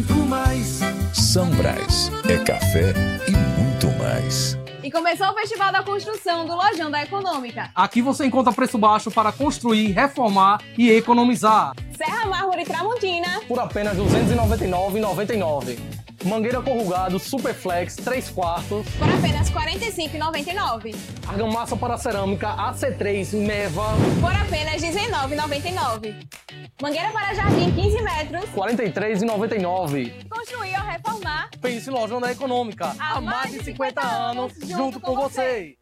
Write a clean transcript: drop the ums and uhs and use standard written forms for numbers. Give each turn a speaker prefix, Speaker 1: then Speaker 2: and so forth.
Speaker 1: Mais.
Speaker 2: Sunbras é café e muito mais.
Speaker 3: E começou o Festival da Construção do Lojão da Econômica.
Speaker 4: Aqui você encontra preço baixo para construir, reformar e economizar.
Speaker 3: Serra Mármore Tramontina
Speaker 5: por apenas R$ 299,99. Mangueira corrugado Superflex 3/4
Speaker 3: por apenas R$ 45,99.
Speaker 5: Argamassa para cerâmica AC3 Neva
Speaker 3: por apenas R$ 19,99. Mangueira para jardim 15 metros
Speaker 5: R$ 43,99.
Speaker 3: Construir ou reformar?
Speaker 4: Pense no Lojão da Econômica.
Speaker 3: Há mais de 50 anos junto com você.